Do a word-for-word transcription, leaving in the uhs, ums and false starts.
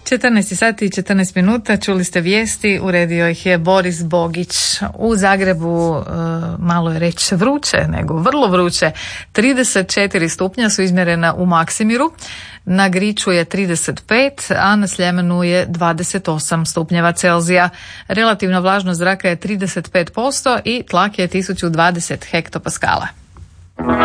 četrnaest sati i četrnaest minuta, čuli ste vijesti, uredio ih je Boris Bogić. U Zagrebu e, malo je reći vruće, nego vrlo vruće. trideset četiri stupnja su izmjerena u Maksimiru, na Griču je trideset pet, a na Sljemenu je dvadeset osam stupnjeva Celzija. Relativna vlažnost zraka je trideset pet posto i tlak je tisuću dvadeset hektopaskala.